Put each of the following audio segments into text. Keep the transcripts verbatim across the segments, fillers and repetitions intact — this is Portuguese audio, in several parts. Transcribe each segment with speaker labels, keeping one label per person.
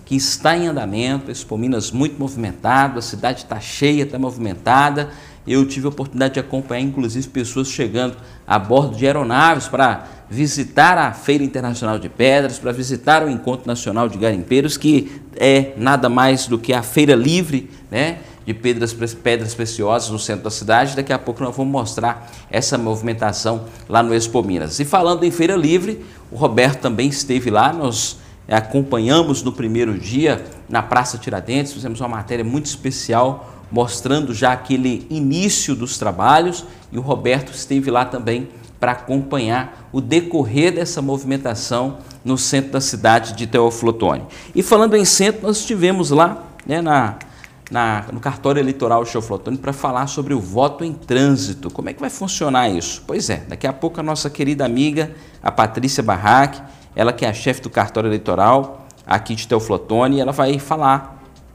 Speaker 1: que está em andamento, Expo Minas muito movimentado, a cidade está cheia, está movimentada. Eu tive a oportunidade de acompanhar, inclusive, pessoas chegando a bordo de aeronaves para visitar a Feira Internacional de Pedras, para visitar o Encontro Nacional de Garimpeiros, que é nada mais do que a feira livre, né, de pedras, pedras preciosas no centro da cidade. Daqui a pouco nós vamos mostrar essa movimentação lá no Expo Minas. E falando em feira livre, o Roberto também esteve lá, nós acompanhamos no primeiro dia na Praça Tiradentes, fizemos uma matéria muito especial mostrando já aquele início dos trabalhos, e o Roberto esteve lá também para acompanhar o decorrer dessa movimentação no centro da cidade de Teófilo Otoni. E falando em centro, nós estivemos lá, né, na, na, no cartório eleitoral de Teófilo Otoni para falar sobre o voto em trânsito. Como é que vai funcionar isso? Pois é, daqui a pouco a nossa querida amiga, a Patrícia Barraque, ela que é a chefe do cartório eleitoral aqui de Teófilo Otoni, ela vai falar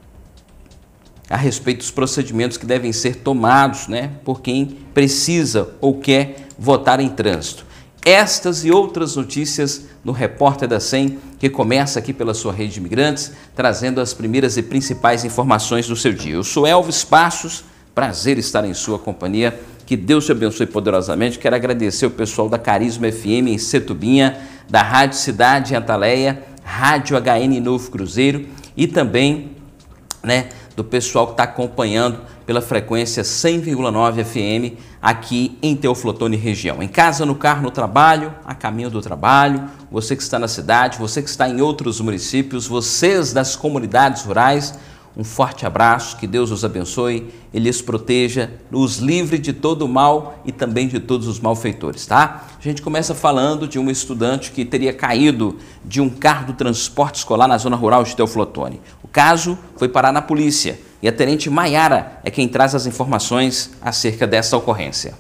Speaker 1: a respeito dos procedimentos que devem ser tomados, né, por quem precisa ou quer votar em trânsito. Estas e outras notícias no Repórter da cem, que começa aqui pela sua rede de imigrantes, trazendo as primeiras e principais informações do seu dia. Eu sou Elvis Passos, prazer estar em sua companhia, que Deus te abençoe poderosamente. Quero agradecer o pessoal da Carisma F M em Setubinha, da Rádio Cidade em Ataleia, Rádio H N Novo Cruzeiro e também, né, do pessoal que está acompanhando pela frequência cem vírgula nove F M aqui em Teófilo Otoni região. Em casa, no carro, no trabalho, a caminho do trabalho, você que está na cidade, você que está em outros municípios, vocês das comunidades rurais, um forte abraço, que Deus os abençoe, Ele os proteja, os livre de todo o mal e também de todos os malfeitores, tá? A gente começa falando de um estudante que teria caído de um carro do transporte escolar na zona rural de Teófilo Otoni. O caso foi parar na polícia e a tenente Maiara é quem traz as informações acerca dessa ocorrência.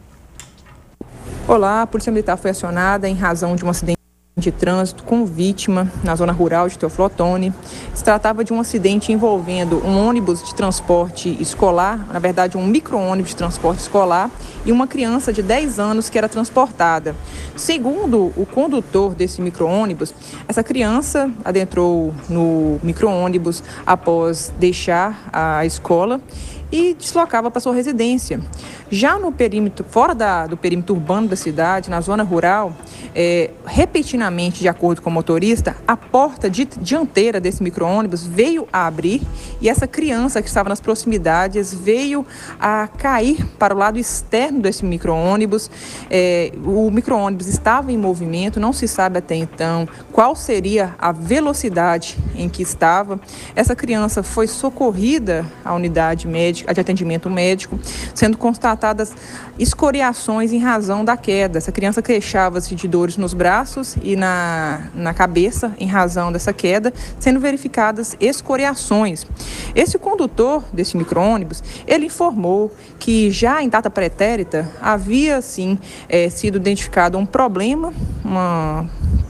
Speaker 2: Olá, a Polícia Militar foi acionada em razão de um acidente de trânsito com vítima na zona rural de Teófilo Otoni. Se tratava de um acidente envolvendo um ônibus de transporte escolar, na verdade um micro-ônibus de transporte escolar, e uma criança de dez anos que era transportada. Segundo o condutor desse micro-ônibus, essa criança adentrou no micro-ônibus após deixar a escola e deslocava para sua residência. Já no perímetro, fora da, do perímetro urbano da cidade, na zona rural, é, repentinamente, de acordo com o motorista, a porta de, dianteira desse micro-ônibus veio a abrir e essa criança que estava nas proximidades veio a cair para o lado externo desse micro-ônibus. É, o micro-ônibus estava em movimento, não se sabe até então qual seria a velocidade em que estava. Essa criança foi socorrida à unidade médica, de atendimento médico, sendo constatadas escoriações em razão da queda. Essa criança queixava-se de dores nos braços e na, na cabeça em razão dessa queda, sendo verificadas escoriações. Esse condutor desse micro-ônibus, ele informou que já em data pretérita havia, sim, é, sido identificado um problema, uma...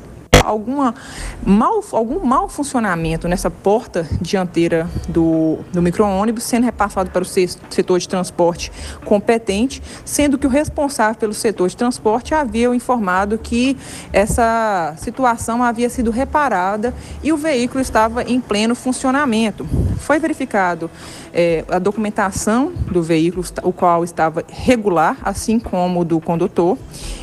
Speaker 2: Alguma mal, algum mau funcionamento nessa porta dianteira do, do micro-ônibus, sendo repassado para o setor de transporte competente, sendo que o responsável pelo setor de transporte havia informado que essa situação havia sido reparada e o veículo estava em pleno funcionamento. Foi verificado é, a documentação do veículo, o qual estava regular, assim como do condutor,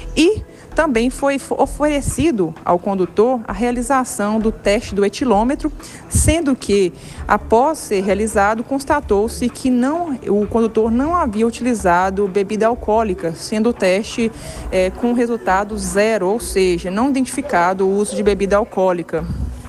Speaker 2: e também foi oferecido ao condutor a realização do teste do etilômetro, sendo que, após ser realizado, constatou-se que não, o condutor não havia utilizado bebida alcoólica, sendo o teste é, com resultado zero, ou seja, não identificado o uso de bebida alcoólica.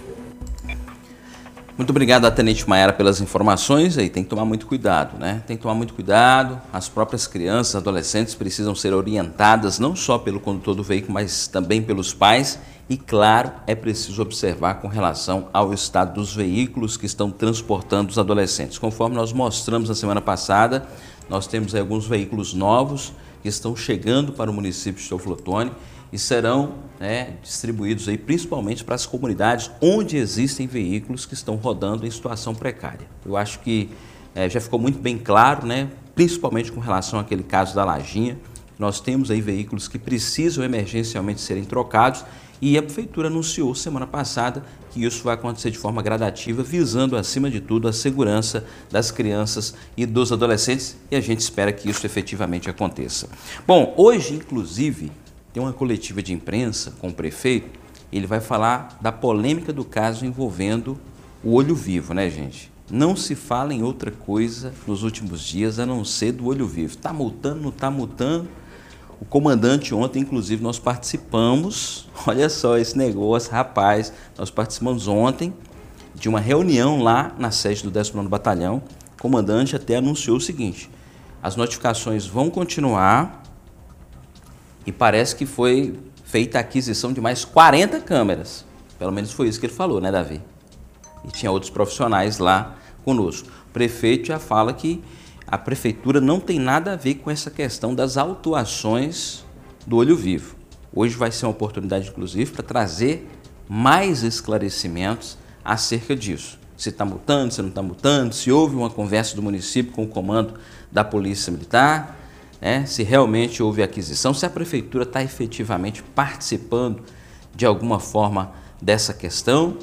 Speaker 1: Muito obrigado a Tenente Maiara pelas informações. Aí tem que tomar muito cuidado, né? Tem que tomar muito cuidado. As próprias crianças, adolescentes precisam ser orientadas não só pelo condutor do veículo, mas também pelos pais. E claro, é preciso observar com relação ao estado dos veículos que estão transportando os adolescentes. Conforme nós mostramos na semana passada, nós temos aí alguns veículos novos que estão chegando para o município de Teófilo Otoni e serão, né, distribuídos aí principalmente para as comunidades onde existem veículos que estão rodando em situação precária. Eu acho que é, já ficou muito bem claro, né, principalmente com relação àquele caso da Lajinha, Nós temos aí veículos que precisam emergencialmente serem trocados e a Prefeitura anunciou semana passada que isso vai acontecer de forma gradativa, visando, acima de tudo, a segurança das crianças e dos adolescentes, e a gente espera que isso efetivamente aconteça. Bom, hoje, inclusive, tem uma coletiva de imprensa com o prefeito, ele vai falar da polêmica do caso envolvendo o olho vivo, né, gente? Não se fala em outra coisa nos últimos dias a não ser do olho vivo. Está multando, não está multando? O comandante ontem, inclusive, nós participamos, olha só esse negócio, rapaz, nós participamos ontem de uma reunião lá na sede do décimo nono Batalhão. O comandante até anunciou o seguinte: as notificações vão continuar e parece que foi feita a aquisição de mais quarenta câmeras. Pelo menos foi isso que ele falou, né, Davi? E tinha outros profissionais lá conosco. O prefeito já fala que a prefeitura não tem nada a ver com essa questão das autuações do olho vivo. Hoje vai ser uma oportunidade, inclusive, para trazer mais esclarecimentos acerca disso. Se está multando, se não está multando, se houve uma conversa do município com o comando da Polícia Militar, né, se realmente houve aquisição, se a prefeitura está efetivamente participando de alguma forma dessa questão.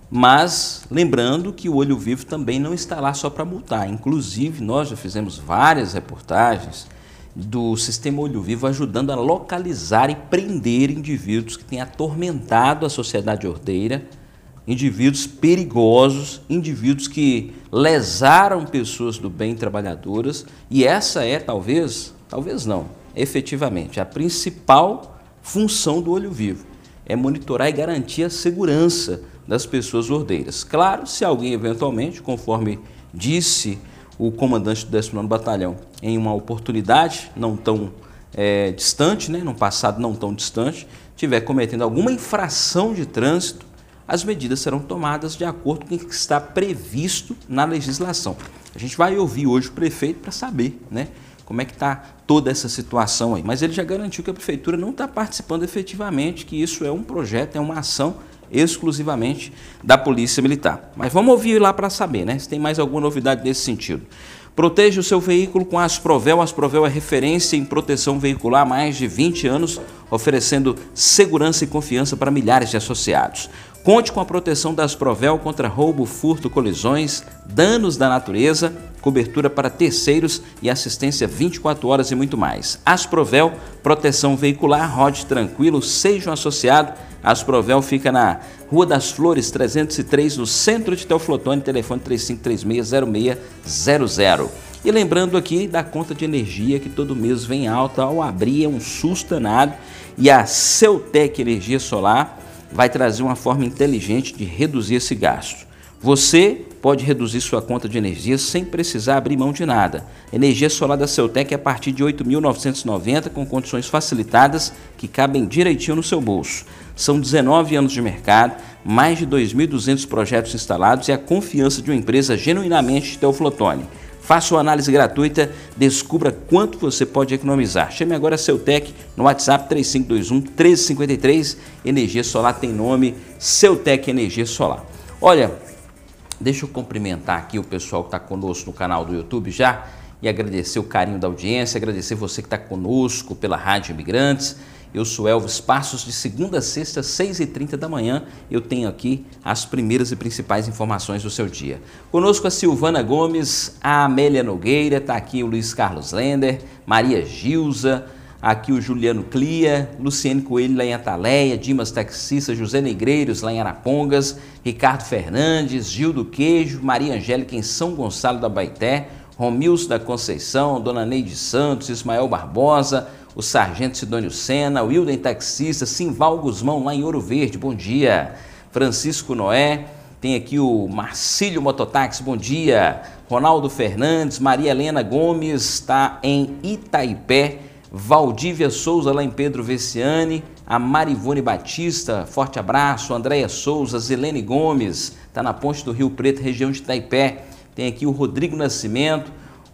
Speaker 1: Mas lembrando que o olho vivo também não está lá só para multar. Inclusive, nós já fizemos várias reportagens do sistema olho vivo ajudando a localizar e prender indivíduos que têm atormentado a sociedade ordeira, indivíduos perigosos, indivíduos que lesaram pessoas do bem trabalhadoras. E essa é, talvez, talvez não, efetivamente, a principal função do olho vivo. É monitorar e garantir a segurança das pessoas ordeiras. Claro, se alguém eventualmente, conforme disse o comandante do décimo nono Batalhão, em uma oportunidade não tão é, distante, né, num passado não tão distante, estiver cometendo alguma infração de trânsito, as medidas serão tomadas de acordo com o que está previsto na legislação. A gente vai ouvir hoje o prefeito para saber, né, como é que está toda essa situação aí. Mas ele já garantiu que a prefeitura não está participando efetivamente, que isso é um projeto, é uma ação exclusivamente da Polícia Militar. Mas vamos ouvir lá para saber, né, se tem mais alguma novidade nesse sentido. Proteja o seu veículo com a Asprovel. A Asprovel é referência em proteção veicular há mais de vinte anos, oferecendo segurança e confiança para milhares de associados. Conte com a proteção da Asprovel contra roubo, furto, colisões, danos da natureza, cobertura para terceiros e assistência vinte e quatro horas e muito mais. Asprovel, proteção veicular, rode tranquilo, seja um associado. A Asprovel fica na Rua das Flores, trezentos e três, no centro de Teoflotone, telefone três cinco três seis, zero seis zero zero. E lembrando aqui da conta de energia que todo mês vem alta, ao abrir é um susto danado, e a Ceutec Energia Solar vai trazer uma forma inteligente de reduzir esse gasto. Você pode reduzir sua conta de energia sem precisar abrir mão de nada. Energia solar da Ceutec é a partir de oito mil novecentos e noventa reais, com condições facilitadas que cabem direitinho no seu bolso. São dezenove anos de mercado, mais de dois mil e duzentos projetos instalados e a confiança de uma empresa genuinamente de Teoflotone. Faça uma análise gratuita, descubra quanto você pode economizar. Chame agora a Ceutec no WhatsApp três cinco dois um, um três cinco três. Energia solar tem nome, Ceutec Energia Solar. Olha, deixa eu cumprimentar aqui o pessoal que está conosco no canal do YouTube já e agradecer o carinho da audiência, agradecer você que está conosco pela Rádio Imigrantes. Eu sou Elvis Passos, de segunda a sexta, seis e trinta da manhã, eu tenho aqui as primeiras e principais informações do seu dia. Conosco a Silvana Gomes, a Amélia Nogueira, está aqui o Luiz Carlos Lender, Maria Gilza, aqui o Juliano Clia, Luciene Coelho lá em Ataleia, Dimas Taxista, José Negreiros lá em Arapongas, Ricardo Fernandes, Gildo Queijo, Maria Angélica em São Gonçalo da Baeté, Romilson da Conceição, Dona Neide Santos, Ismael Barbosa, o Sargento Sidônio Sena, o Wilden Taxista, Simval Guzmão lá em Ouro Verde, bom dia. Francisco Noé, tem aqui o Marcílio Mototáxi, bom dia. Ronaldo Fernandes, Maria Helena Gomes, está em Itaipé. Valdívia Souza lá em Pedro Veciane, a Marivone Batista, forte abraço. Andréia Souza, Zilene Gomes, está na Ponte do Rio Preto, região de Itaipé. Tem aqui o Rodrigo Nascimento,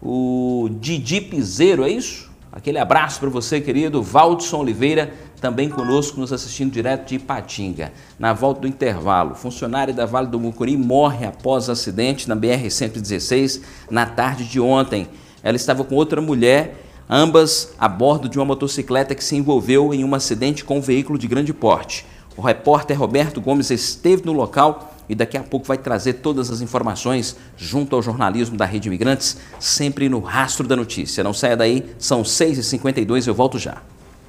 Speaker 1: o Didi Piseiro, é isso? Aquele abraço para você, querido. Valdson Oliveira, também conosco, nos assistindo direto de Ipatinga. Na volta do intervalo, funcionária da Vale do Mucuri morre após acidente na B R cento e dezesseis na tarde de ontem. Ela estava com outra mulher ambas a bordo de uma motocicleta que se envolveu em um acidente com um veículo de grande porte. O repórter Roberto Gomes esteve no local e daqui a pouco vai trazer todas as informações junto ao jornalismo da Rede Imigrantes, sempre no rastro da notícia. Não saia daí, são seis e cinquenta e dois, eu volto já.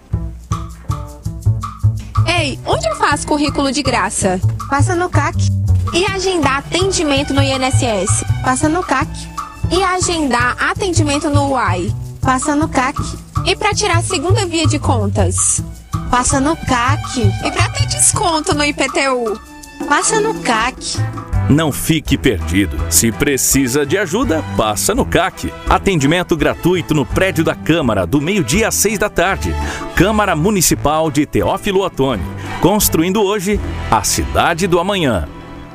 Speaker 3: Ei, onde eu faço currículo de graça?
Speaker 4: Passa no C A C.
Speaker 3: E agendar atendimento no I N S S?
Speaker 4: Passa no C A C.
Speaker 3: E agendar atendimento no U A I?
Speaker 4: Passa no C A C.
Speaker 3: E para tirar a segunda via de contas?
Speaker 4: Passa no C A C.
Speaker 3: E para ter desconto no I P T U?
Speaker 4: Passa no C A C.
Speaker 5: Não fique perdido. Se precisa de ajuda, passa no C A C. Atendimento gratuito no prédio da Câmara, do meio-dia às seis da tarde. Câmara Municipal de Teófilo Otoni. Construindo hoje a cidade do amanhã.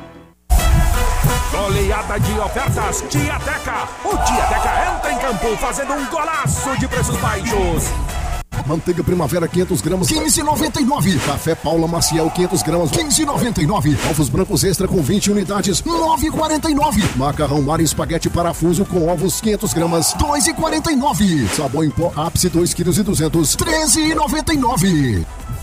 Speaker 6: Goleada de ofertas Diateca. O Diateca entra em campo fazendo um golaço de preços baixos.
Speaker 7: Manteiga Primavera quinhentos gramas, quinze e noventa e nove. Café Paula Maciel quinhentos gramas, quinze e noventa e nove. Ovos brancos extra com vinte unidades, nove e quarenta e nove. Macarrão Mar Espaguete Parafuso com ovos quinhentos gramas, dois e quarenta e nove. Sabão em pó Ápice dois quilos e duzentos, treze e noventa e nove.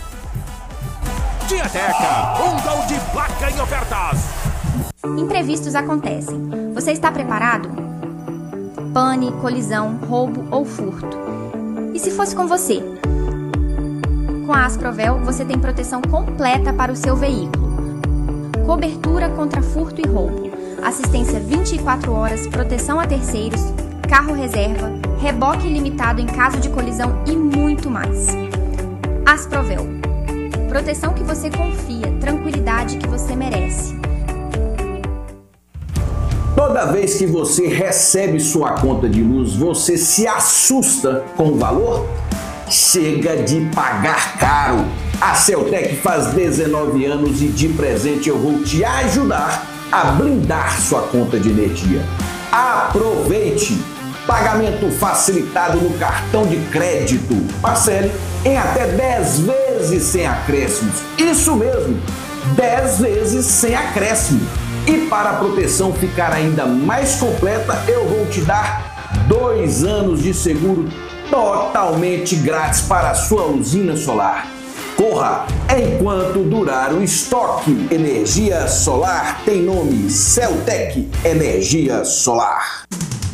Speaker 6: Diateca, um gol de placa em ofertas.
Speaker 8: Imprevistos acontecem. Você está preparado? Pane, colisão, roubo ou furto. E se fosse com você? Com a Asprovel, você tem proteção completa para o seu veículo. Cobertura contra furto e roubo. Assistência vinte e quatro horas, proteção a terceiros, carro reserva, reboque ilimitado em caso de colisão e muito mais. Asprovel. Proteção que você confia, tranquilidade que você merece.
Speaker 9: Toda vez que você recebe sua conta de luz, você se assusta com o valor? Chega de pagar caro! A Celtec faz dezenove anos e de presente eu vou te ajudar a blindar sua conta de energia. Aproveite! Pagamento facilitado no cartão de crédito. Parcele em até dez vezes sem acréscimos. Isso mesmo, dez vezes sem acréscimo. E para a proteção ficar ainda mais completa, eu vou te dar dois anos de seguro totalmente grátis para a sua usina solar. Corra enquanto durar o estoque. Energia solar tem nome: Celtec Energia Solar.